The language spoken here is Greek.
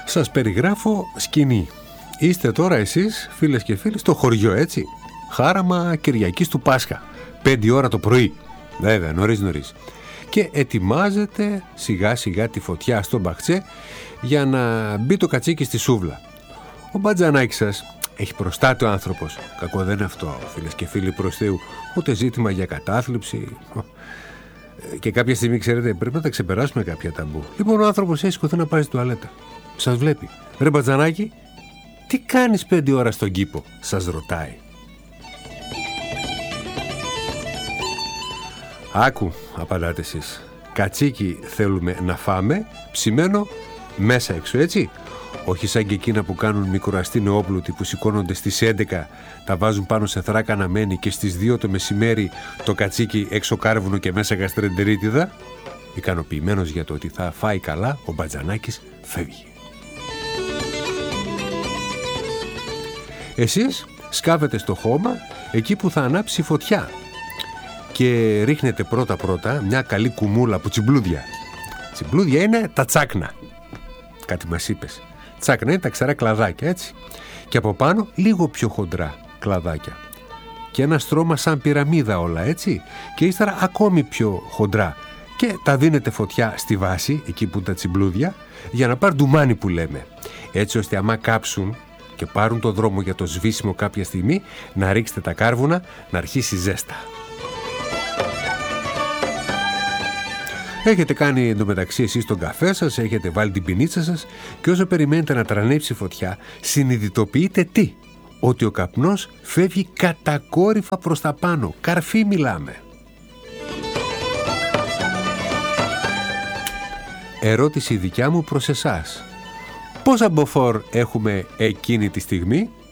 Σας περιγράφω σκηνή. Είστε τώρα εσείς, φίλες και φίλοι, στο χωριό, έτσι. Χάραμα Κυριακής του Πάσχα, 5 ώρα το πρωί. Βέβαια, νωρίς. Και ετοιμάζετε σιγά σιγά τη φωτιά στο μπαχτσέ για να μπει το κατσίκι στη σούβλα. Ο μπατζανάκης σας έχει προστάτη ο άνθρωπος. Κακό δεν είναι αυτό, φίλες και φίλοι, προς Θεού. Ούτε ζήτημα για κατάθλιψη. Και κάποια στιγμή, ξέρετε, πρέπει να τα ξεπεράσουμε κάποια ταμπού. Λοιπόν, ο άνθρωπος έχει σηκωθεί να πάει στη τουαλέτα. Σας βλέπει. Ρε μπατζανάκι, τι κάνεις 5 ώρα στον κήπο, σας ρωτάει. Άκου, απαντάτε εσείς. Κατσίκι θέλουμε να φάμε, ψημένο μέσα έξω, έτσι. Όχι σαν και εκείνα που κάνουν μικροαστή νεόπλουτοι που σηκώνονται στις 11, τα βάζουν πάνω σε θράκα αναμένη και στις 2 το μεσημέρι το κατσίκι έξω κάρβουνο και μέσα γαστρεντερίτιδα. Ικανοποιημένος για το ότι θα φάει καλά, ο μπατζανάκης φεύγει. Εσείς σκάβετε στο χώμα εκεί που θα ανάψει φωτιά και ρίχνετε πρώτα μια καλή κουμούλα από τσιμπλούδια. Τσιμπλούδια είναι τα τσάκνα. Κάτι μας είπες. Τσάκνα είναι τα ξερά κλαδάκια, έτσι. Και από πάνω λίγο πιο χοντρά κλαδάκια. Και ένα στρώμα σαν πυραμίδα όλα, έτσι. Και ύστερα ακόμη πιο χοντρά. Και τα δίνετε φωτιά στη βάση, εκεί που τα τσιμπλούδια, για να πάρουν ντουμάνι που λέμε. Έτσι ώστε άμα κάψουν και πάρουν το δρόμο για το σβήσιμο κάποια στιγμή, να ρίξετε τα κάρβουνα, να αρχίσει ζέστα. Έχετε κάνει εντωμεταξύ εσείς τον καφέ σας, έχετε βάλει την πινίτσα σας και όσο περιμένετε να τρανέψει φωτιά, συνειδητοποιείτε τι? Ότι ο καπνός φεύγει κατακόρυφα προς τα πάνω. Καρφί μιλάμε. Ερώτηση δικιά μου προς εσάς. Πόσα μποφόρ έχουμε εκείνη τη στιγμή?